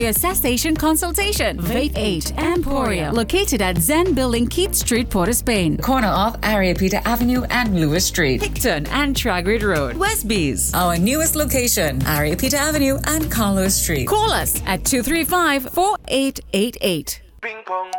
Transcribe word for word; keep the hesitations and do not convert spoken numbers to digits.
Your cessation consultation. Vape eight Emporia. Located at Zen Building, Keith Street, Port of Spain. Corner of Ariapita Avenue and Lewis Street. Hickton and Tragrid Road. Westbees. Our newest location, Ariapita Avenue and Carlos Street. Call us at two three five, four eight eight eight. Ping pong.